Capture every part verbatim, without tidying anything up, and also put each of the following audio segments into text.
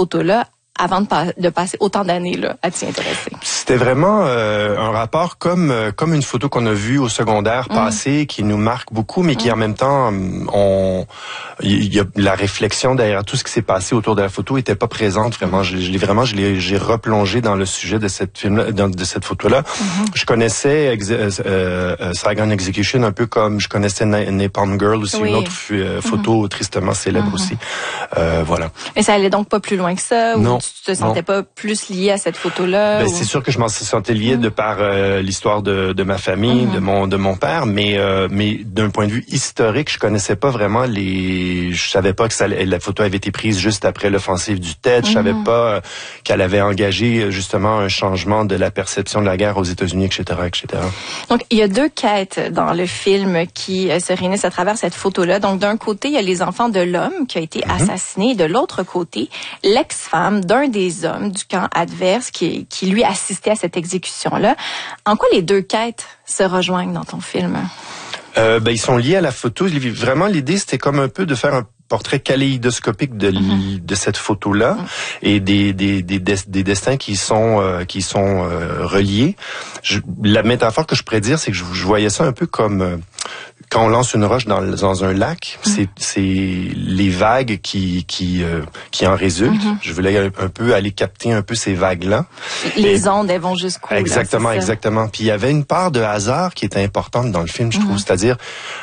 photo-là avant de, pa- de passer autant d'années là, à t'y intéresser? C'était vraiment euh, un rapport comme euh, comme une photo qu'on a vue au secondaire mmh. passé, qui nous marque beaucoup, mais qui mmh. en même temps, on il y a la réflexion derrière tout ce qui s'est passé autour de la photo était pas présente vraiment. Je, je l'ai vraiment, je l'ai, j'ai replongé dans le sujet de cette film, dans, de cette photo-là. Mmh. Je connaissais ex, euh, euh, Saigon Execution un peu comme je connaissais Na- Napalm Girl aussi, oui. une autre euh, photo mmh. tristement célèbre mmh. aussi. Euh, voilà. Mais ça allait donc pas plus loin que ça? Non. Ou tu te sentais non. pas plus lié à cette photo-là? Ben, ou... c'est sûr que je m'en sentais lié mmh. de par euh, l'histoire de, de ma famille, mmh. de mon de mon père, mais euh, mais d'un point de vue historique, je connaissais pas vraiment les. Je savais pas que ça, la photo avait été prise juste après l'offensive du Tet. Mmh. Je savais pas euh, qu'elle avait engagé justement un changement de la perception de la guerre aux États-Unis, et cetera, et cetera. Donc il y a deux quêtes dans le film qui euh, se réunissent à travers cette photo-là. Donc d'un côté, il y a les enfants de l'homme qui a été mmh. assassiné, et de l'autre côté, l'ex-femme d'un des hommes du camp adverse qui, qui lui assistait à cette exécution-là. En quoi les deux quêtes se rejoignent dans ton film? Euh, ben, ils sont liés à la photo. Vraiment, l'idée, c'était comme un peu de faire un portrait kaléidoscopique de, mm-hmm. de cette photo-là mm-hmm. et des, des, des, des destins qui sont, euh, qui sont euh, reliés. Je, la métaphore que je pourrais dire, c'est que je, je voyais ça un peu comme... Euh, quand on lance une roche dans, dans un lac, mmh. c'est, c'est les vagues qui qui euh, qui en résultent. Mmh. Je voulais un, un peu aller capter un peu ces vagues-là. Les Et, ondes, elles vont jusqu'où? Exactement, là, exactement. Puis il y avait une part de hasard qui était importante dans le film, je trouve. Mmh. C'est-à-dire,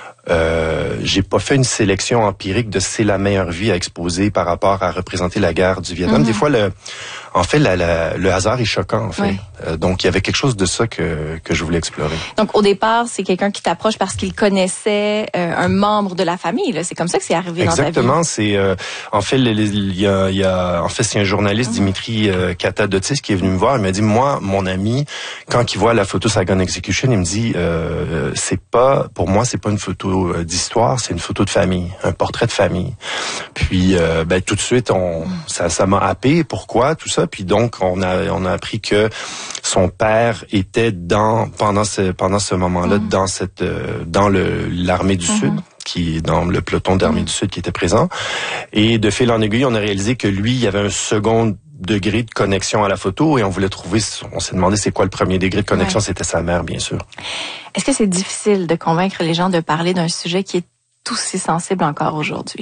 euh, j'ai pas fait une sélection empirique de c'est la meilleure vie à exposer par rapport à représenter la guerre du Vietnam. Mmh. Des fois, le En fait, la, la, le hasard est choquant, en fait. Oui. Euh, donc, il y avait quelque chose de ça que, que je voulais explorer. Donc, au départ, c'est quelqu'un qui t'approche parce qu'il connaissait euh, un membre de la famille. Là. C'est comme ça que c'est arrivé Exactement, dans ta vie. C'est euh, en fait, il y a, il y a, en fait, c'est un journaliste, mmh. Dimitri euh, Katadotis, qui est venu me voir. Il m'a dit, moi, mon ami, quand il voit la photo Saigon Execution, il me dit, euh, c'est pas, pour moi, c'est pas une photo d'histoire, c'est une photo de famille, un portrait de famille. Puis, euh, ben, tout de suite, on, mmh. ça, ça m'a happé. Pourquoi tout ça? Puis donc, on a, on a appris que son père était dans pendant ce pendant ce moment-là mmh. dans cette euh, dans le l'armée du mmh. Sud, qui est dans le peloton d'armée mmh. du Sud qui était présent. Et de fil en aiguille, on a réalisé que lui, il y avait un second degré de connexion à la photo et on voulait trouver. On s'est demandé c'est quoi le premier degré de connexion. Ouais. C'était sa mère, bien sûr. Est-ce que c'est difficile de convaincre les gens de parler d'un sujet qui est aussi sensible encore aujourd'hui?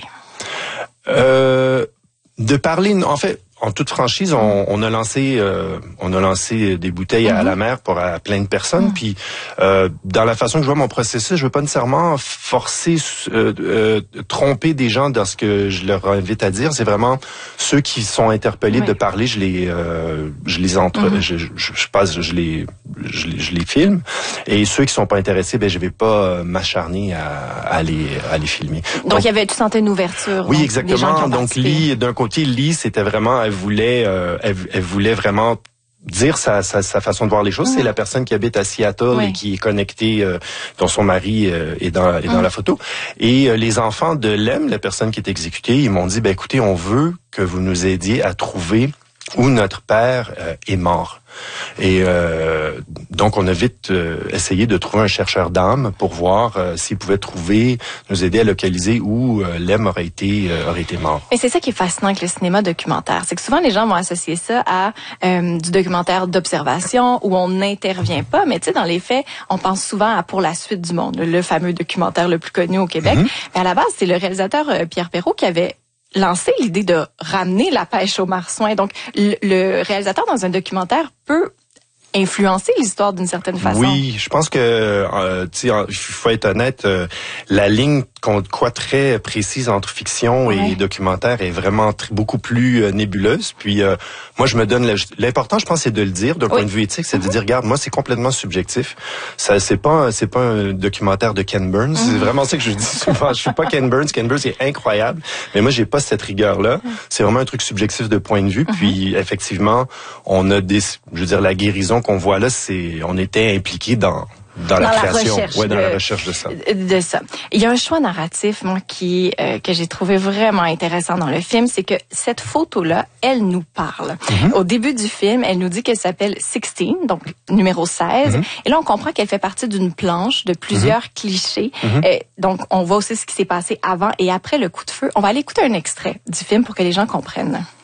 Euh, de parler, en fait. En toute franchise, on, on a lancé, euh, on a lancé des bouteilles mm-hmm. à la mer pour à plein de personnes. Mm-hmm. Puis, euh, dans la façon que je vois mon processus, je veux pas nécessairement forcer, euh, euh, tromper des gens dans ce que je leur invite à dire. C'est vraiment ceux qui sont interpellés oui. de parler, je les, euh, je les entre, mm-hmm. je, je, je passe, je les, je les, je les filme. Et ceux qui sont pas intéressés, ben je vais pas m'acharner à, à les, à les filmer. Donc, Donc il y avait, tu sentais une ouverture. Oui, donc, exactement. Donc, Lee, d'un côté, Lee, c'était vraiment elle voulait, euh, elle, elle voulait vraiment dire sa, sa, sa façon de voir les choses. Mmh. C'est la personne qui habite à Seattle oui. et qui est connectée, euh, dont son mari euh, est dans, est dans mmh. la photo. Et euh, les enfants de Lem, la personne qui est exécutée, ils m'ont dit, ben écoutez, on veut que vous nous aidiez à trouver où notre père euh, est mort. Et euh, donc, on a vite euh, essayé de trouver un chercheur d'âme pour voir euh, s'il pouvait trouver, nous aider à localiser où euh, Lem aurait été euh, aurait été mort. Et c'est ça qui est fascinant avec le cinéma documentaire, c'est que souvent les gens vont associer ça à euh, du documentaire d'observation où on n'intervient pas, mais tu sais, dans les faits, on pense souvent à Pour la suite du monde, le fameux documentaire le plus connu au Québec. Mm-hmm. Mais à la base, c'est le réalisateur euh, Pierre Perrault qui avait lancé l'idée de ramener la pêche aux marsouins. Donc, le, le réalisateur dans un documentaire peut influencer l'histoire d'une certaine façon. Oui, je pense que, euh, tu sais, il faut être honnête, euh, la ligne quoi très précise entre fiction et ouais. documentaire est vraiment tr- beaucoup plus euh, nébuleuse. Puis euh, moi, je me donne l'important, je pense, c'est de le dire d'un oui. point de vue éthique, c'est mm-hmm. de dire, regarde, moi, c'est complètement subjectif. Ça, c'est pas, c'est pas un documentaire de Ken Burns. Mm-hmm. C'est vraiment ça que je dis souvent. Je suis pas Ken Burns. Ken Burns est incroyable, mais moi, j'ai pas cette rigueur-là. Mm-hmm. C'est vraiment un truc subjectif de point de vue. Mm-hmm. Puis effectivement, on a des, je veux dire, la guérison qu'on voit là, c'est, on était impliqué dans Dans, dans la création, la ouais, dans de, la recherche de ça. De ça. Il y a un choix narratif, moi, qui euh, que j'ai trouvé vraiment intéressant dans le film, c'est que cette photo-là, elle nous parle. Mm-hmm. Au début du film, elle nous dit qu'elle s'appelle seize, donc numéro seize. Mm-hmm. Et là, on comprend qu'elle fait partie d'une planche de plusieurs mm-hmm. clichés. Mm-hmm. Et donc, on voit aussi ce qui s'est passé avant et après le coup de feu. On va aller écouter un extrait du film pour que les gens comprennent.